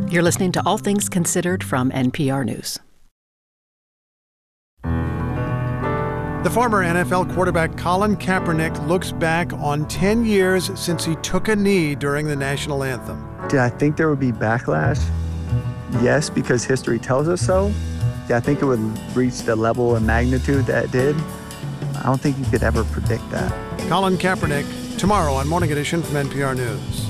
You're listening to All Things Considered from NPR News. The former NFL quarterback Colin Kaepernick looks back on 10 years since he took a knee during the national anthem. Did I think there would be backlash? Yes, because history tells us so. Did I think it would reach the level and magnitude that it did? I don't think you could ever predict that. Colin Kaepernick, tomorrow on Morning Edition from NPR News.